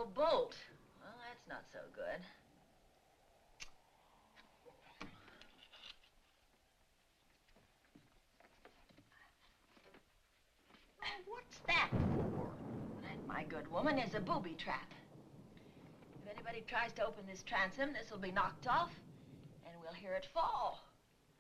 hollow bolt. Well, that's not so good. What's that for? That, my good woman, is a booby trap. If anybody tries to open this transom, this will be knocked off, and we'll hear it fall.